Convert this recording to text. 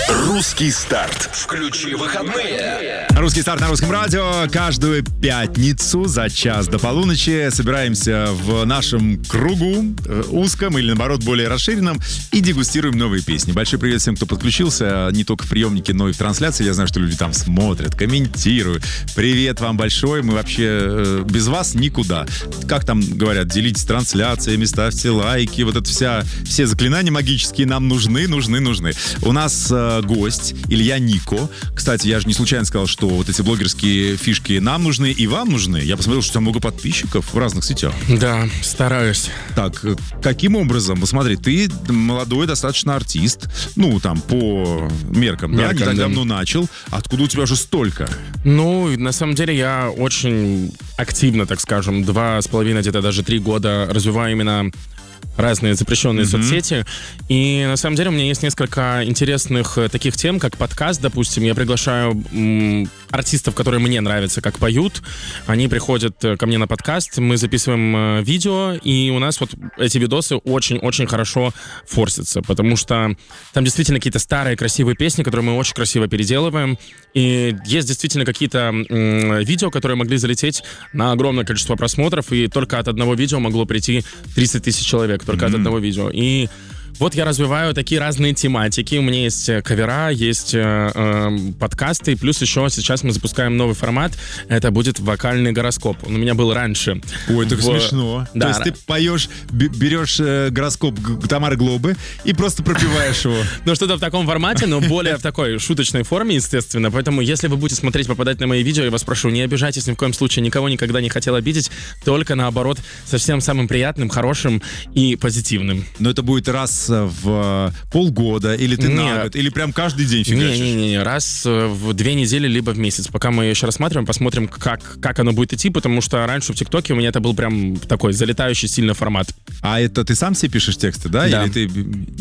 Русский старт. Включи выходные. Русский старт на русском радио. Каждую пятницу за час до полуночи собираемся в нашем кругу, узком или, наоборот, более расширенном, и дегустируем новые песни. Большой привет всем, кто подключился, не только в приемнике, но и в трансляции. Я знаю, что люди там смотрят, комментируют. Привет вам большой. Мы вообще без вас никуда. Как там говорят, делитесь трансляциями, ставьте лайки. Вот это все заклинания магические нам нужны. У нас гость Илья Нико. Кстати, я же не случайно сказал, что вот эти блогерские фишки нам нужны и вам нужны. Я посмотрел, что у тебя много подписчиков в разных сетях. Да, стараюсь. Так, каким образом? Посмотри, ты молодой достаточно артист. Ну, там, по меркам, да? Не так давно начал. Откуда у тебя уже столько? Ну, на самом деле, я очень активно, так скажем, 2,5, где-то даже 3 года развиваю именно разные запрещенные соцсети. И на самом деле у меня есть несколько интересных таких тем, как подкаст, допустим. Я приглашаю артистов, которые мне нравятся, как поют. Они приходят ко мне на подкаст, мы записываем видео, и у нас вот эти видосы очень-очень хорошо форсятся, потому что там действительно какие-то старые красивые песни, которые мы очень красиво переделываем. И есть действительно какие-то видео, которые могли залететь на огромное количество просмотров, и только от одного видео могло прийти 30 тысяч человек. Только от одного видео. И вот я развиваю такие разные тематики. У меня есть кавера, есть подкасты, и плюс еще сейчас мы запускаем новый формат. Это будет вокальный гороскоп. Он у меня был раньше. Ой, так смешно. Да. То есть ты поешь, берешь гороскоп Тамары Глобы и просто пропеваешь его. Ну, что-то в таком формате, но более в такой шуточной форме, естественно. Поэтому, если вы будете смотреть, попадать на мои видео, я вас прошу, не обижайтесь ни в коем случае. Никого никогда не хотел обидеть. Только наоборот, совсем самым приятным, хорошим и позитивным. Но это будет раз в полгода, или ты на год, или прям каждый день фигачишь? Не, раз в 2 недели, либо в месяц. Пока мы еще рассматриваем, посмотрим, как оно будет идти, потому что раньше в ТикТоке у меня это был прям такой залетающий сильно формат. А это ты сам себе пишешь тексты, да? Да. Или ты